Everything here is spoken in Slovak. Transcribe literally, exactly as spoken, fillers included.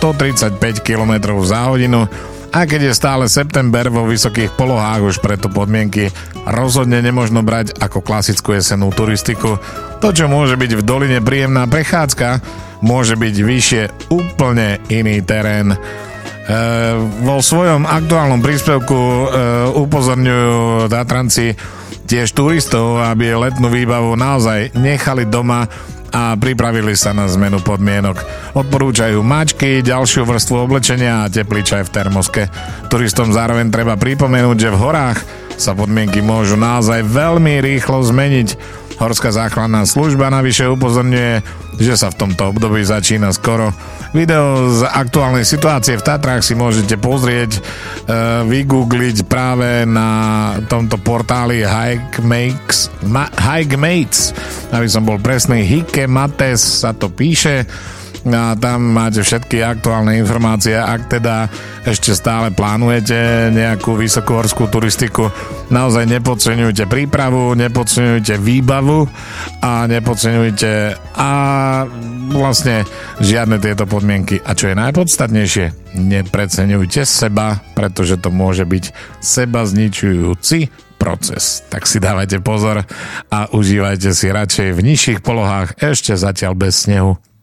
stotridsaťpäť kilometrov za hodinu. A keď je stále september, vo vysokých polohách už preto podmienky rozhodne nemožno brať ako klasickú jesennú turistiku. To, čo môže byť v doline príjemná prechádzka, môže byť vyššie úplne iný terén. E, vo svojom aktuálnom príspevku e, upozorňujú Tatranci tiež turistov, aby letnú výbavu naozaj nechali doma a pripravili sa na zmenu podmienok. Odporúčajú mačky, ďalšiu vrstvu oblečenia a teplý čaj v termoske. Turistom zároveň treba pripomenúť, že v horách sa podmienky môžu naozaj veľmi rýchlo zmeniť. Horská záchranná služba navyše upozorňuje, že sa v tomto období začína skoro. Video z aktuálnej situácie v Tatrách si môžete pozrieť, e, vygoogliť práve na tomto portáli Hikemates, Ma, Hikemates, aby som bol presný, Hikemates sa to píše. A tam máte všetky aktuálne informácie, ak teda ešte stále plánujete nejakú vysokohorskú turistiku. Naozaj nepodceňujte prípravu, nepodceňujte výbavu a nepodceňujte a vlastne žiadne tieto podmienky. A čo je najpodstatnejšie, nepreceňujte seba, pretože to môže byť seba zničujúci proces. Tak si dávajte pozor a užívajte si radšej v nižších polohách, ešte zatiaľ bez snehu.